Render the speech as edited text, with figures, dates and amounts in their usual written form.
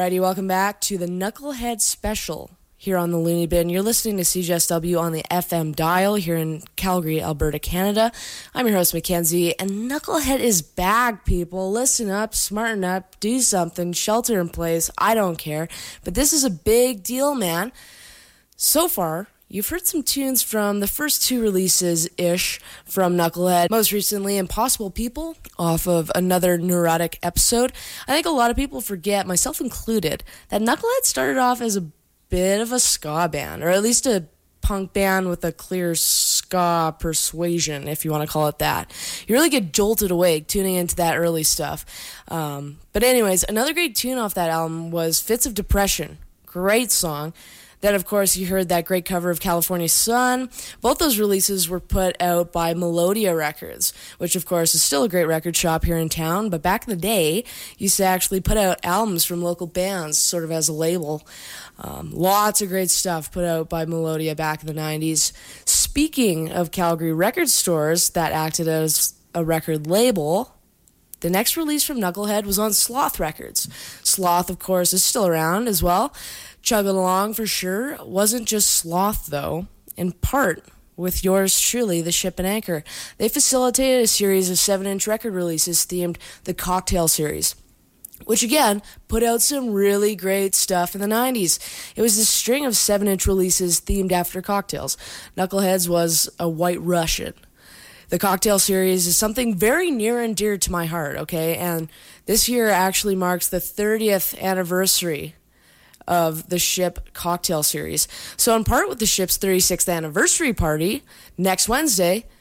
Alrighty, welcome back to the Knucklehead Special here on the Looney Bin. You're listening to CJSW on the FM dial here in Calgary, Alberta, Canada. I'm your host, Mackenzie, and Knucklehead is back, people. Listen up, smarten up, do something, shelter in place, I don't care. But this is a big deal, man. So far, you've heard some tunes from the first two releases-ish from Knucklehead. Most recently, Impossible People, off of another neurotic episode. I think a lot of people forget, myself included, that Knucklehead started off as a bit of a ska band, or at least a punk band with a clear ska persuasion, if you want to call it that. You really get jolted awake tuning into that early stuff. But anyways, another great tune off that album was Fits of Depression. Great song. Then, of course, you heard that great cover of California Sun. Both those releases were put out by Melodia Records, which, of course, is still a great record shop here in town. But back in the day, used to actually put out albums from local bands, sort of as a label. Lots of great stuff put out by Melodia back in the 90s. Speaking of Calgary record stores that acted as a record label, the next release from Knucklehead was on Sloth Records. Sloth, of course, is still around as well. Chugging along for sure. Wasn't just Sloth, though. In part, with yours truly, the Ship and Anchor. They facilitated a series of 7-inch record releases themed the Cocktail Series, which again, put out some really great stuff in the 90s. It was this string of 7-inch releases themed after cocktails. Knuckleheads was a White Russian. The Cocktail Series is something very near and dear to my heart, okay? And this year actually marks the 30th anniversary of the Ship Cocktail Series. So in part with the Ship's 36th anniversary party next Wednesday,